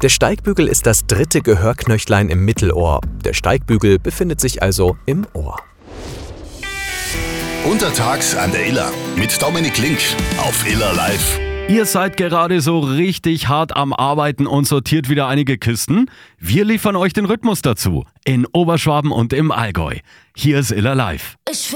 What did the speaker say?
Der Steigbügel ist das dritte Gehörknöchlein im Mittelohr. Der Steigbügel befindet sich also im Ohr. Untertags an der Iller mit Dominik Link auf Iller Live. Ihr seid gerade so richtig hart am Arbeiten und sortiert wieder einige Kisten. Wir liefern euch den Rhythmus dazu. In Oberschwaben und im Allgäu. Hier ist Iller Live.